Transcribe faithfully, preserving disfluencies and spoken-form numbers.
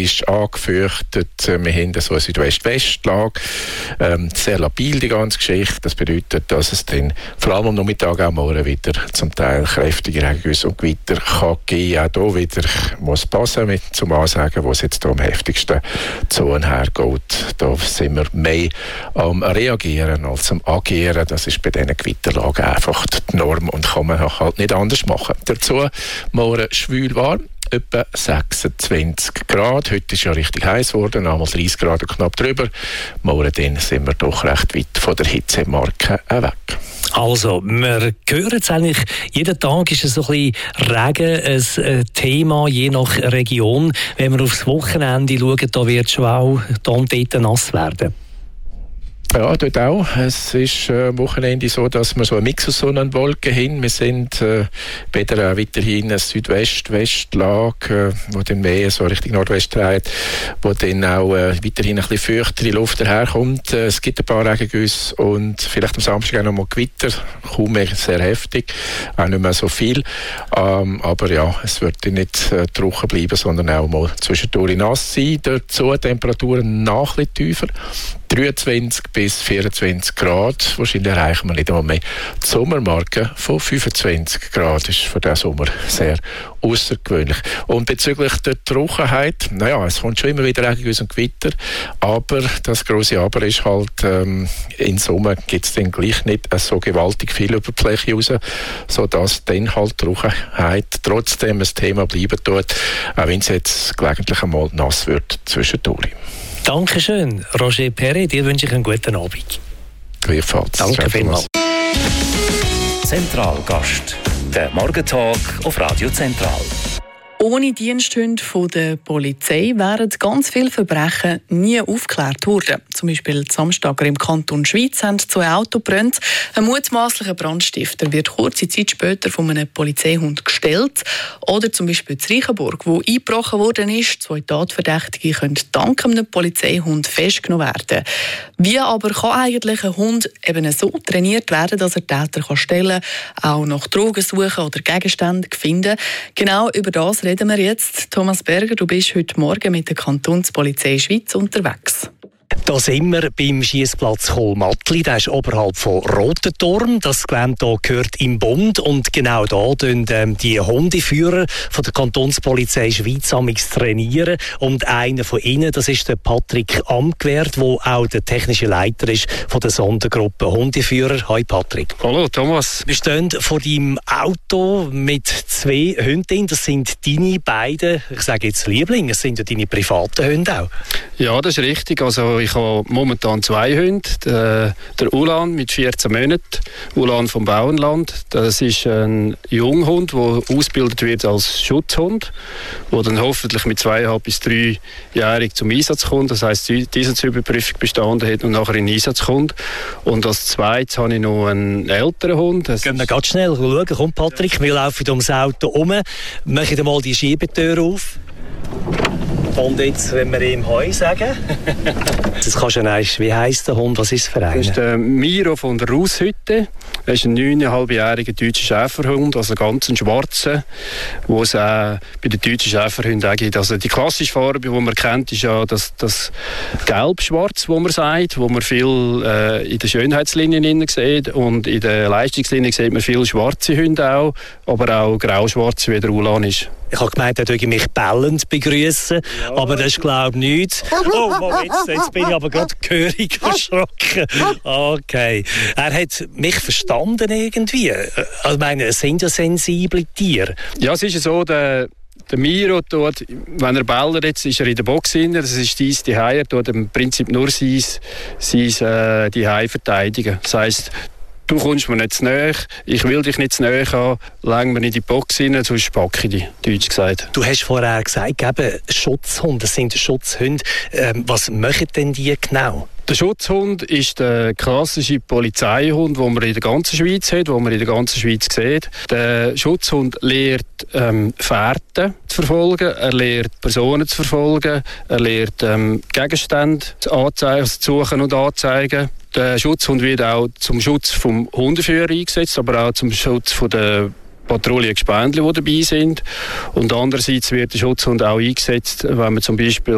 ist angefürchtet. Wir haben so eine Südwest-West-Lage. Ähm, sehr labil, die ganze Geschichte. Das bedeutet, dass es dann vor allem am Nachmittag auch morgen wieder zum Teil kräftige Regengüsse und Gewitter kann geben. Auch hier wieder muss passen mit zum Ansagen, wo es jetzt am heftigsten zu und her geht. Da sind wir mehr am Reagieren als am Agieren. Das ist bei diesen Gewitterlagen einfach die Norm und kann man halt nicht anders machen. Dazu morgen schwül warm. Etwa sechsundzwanzig Grad. Heute ist ja richtig heiß geworden, einmal dreißig Grad und knapp drüber. Morgen dann sind wir doch recht weit von der Hitzemarke weg. Also, wir hören es eigentlich, jeden Tag ist es so ein bisschen Regen ein Thema, je nach Region. Wenn wir aufs Wochenende schauen, da wird es schon auch da und dort nass werden. Ja, dort auch. Es ist äh, am Wochenende so, dass wir so einen Mix aus Sonne und Wolken haben. Wir sind äh, wieder äh, weiterhin eine Südwest-West-Lage, äh, wo dann mehr so Richtung Nordwest dreht, wo dann auch äh, weiterhin ein bisschen feuchtere Luft daherkommt. Äh, es gibt ein paar Regengüsse und vielleicht am Samstag auch noch mal Gewitter, kaum mehr sehr heftig, auch nicht mehr so viel. Ähm, aber ja, es wird dann nicht äh, trocken bleiben, sondern auch mal zwischendurch nass sein. Dazu Temperaturen noch ein bisschen tiefer. dreiundzwanzig bis vierundzwanzig Grad. Wahrscheinlich erreichen wir nicht einmal mehr die Sommermarke von fünfundzwanzig Grad. Das ist für diesen Sommer sehr außergewöhnlich. Und bezüglich der Trockenheit, naja, es kommt schon immer wieder Regengüsse und Gewitter, aber das grosse Aber ist halt, ähm, im Sommer gibt es dann gleich nicht so gewaltig viel über die Fläche raus, sodass dann halt Trockenheit trotzdem ein Thema bleiben tut, auch wenn es jetzt gelegentlich einmal nass wird zwischendurch. Dankeschön, Roger Perret. Dir wünsche ich einen guten Abend. Gleichfalls. Danke vielmals. Zentralgast. Der Morgentalk auf Radio Zentral. Ohne Diensthunde von der Polizei wären ganz viele Verbrechen nie aufgeklärt worden. Zum Beispiel die Samstager im Kanton Schwyz haben zwei Autos gebrannt. Ein mutmaßlicher Brandstifter wird kurze Zeit später von einem Polizeihund gestellt. Oder zum Beispiel in Reichenburg, wo eingebrochen worden ist. Zwei Tatverdächtige können dank einem Polizeihund festgenommen werden. Wie aber kann eigentlich ein Hund eben so trainiert werden, dass er Täter kann stellen kann, auch nach Drogen suchen oder Gegenstände finden? Genau über das reden wir jetzt. Thomas Berger, du bist heute Morgen mit der Kantonspolizei Schwyz unterwegs. Da sind wir beim Schiessplatz Kohlmattli, der ist oberhalb von Rotenturm. Das Gelände hier gehört im Bund und genau da tun ähm, die Hundeführer von der Kantonspolizei Schwyz amigs trainieren. Und einer von ihnen, das ist der Patrick Amgwert, der auch der technische Leiter ist von der Sondergruppe Hundeführer. Hi Patrick. Hallo Thomas. Wir stehen vor deinem Auto mit zwei Hunden. Das sind deine beiden, ich sage jetzt Lieblinge, das sind ja deine privaten Hunde auch. Ja, das ist richtig. Also ich habe momentan zwei Hunde. Der, der Ulan mit vierzehn Monaten, Ulan vom Bauernland. Das ist ein Junghund, der ausgebildet wird als Schutzhund, der dann hoffentlich mit zweieinhalb bis dreijährig zum Einsatz kommt. Das heisst, die Einsatzüberprüfung bestanden hat und nachher in den Einsatz kommt. Und als zweites habe ich noch einen älteren Hund. Das Gehen wir ganz schnell schauen. Komm Patrick, wir laufen ums Auto um. Machen mal die Schiebetür auf. Und jetzt, wenn wir ihm Heu sagen. Das kannst du nicht. Wie heisst der Hund? Was ist es für einer? Das ist der Miro von der Raushütte. Er ist ein neuneinhalbjähriger deutscher Schäferhund, also ganz ein schwarzer, wo es auch bei den deutschen Schäferhunden auch gibt. Also die klassische Farbe, die man kennt, ist ja das, das Gelb-Schwarz, wo man sagt, wo man viel äh, in den Schönheitslinien sieht, und in den Leistungslinien sieht man viele schwarze Hunde auch, aber auch grau-schwarze, wie der Ulan ist. Ich habe gemeint, er würde mich bellend begrüßen, ja, aber das ist, glaube ich, nichts. Oh, Moment, jetzt bin ich aber gerade gehörig erschrocken. Okay. Er hat mich verstanden irgendwie. Ich meine, es sind ja sensible Tiere. Ja, es ist ja so, der, der Miro tut, wenn er bellert, jetzt ist er in der Box drin, das ist dies die Hai, er tut im Prinzip nur sein, sein äh, die Hai verteidigen. Das heisst, du kommst mir nicht zu nahe, ich will dich nicht zu nahe haben, läng mir in die Box rein, sonst packe ich dich, deutsch gesagt. Du hast vorher gesagt, eben Schutzhunde, das sind Schutzhunde. Ähm, was machen denn die genau? Der Schutzhund ist der klassische Polizeihund, den man in der ganzen Schweiz hat, den man in der ganzen Schweiz sieht. Der Schutzhund lernt ähm, Fährten zu verfolgen, er lernt Personen zu verfolgen, er lernt ähm, Gegenstände zu, anzeigen, also zu suchen und anzeigen. Der Schutzhund wird auch zum Schutz vom Hundeführer eingesetzt, aber auch zum Schutz von der Patrouillengespändchen, die dabei sind. Und andererseits wird der Schutzhund auch eingesetzt, wenn man zum Beispiel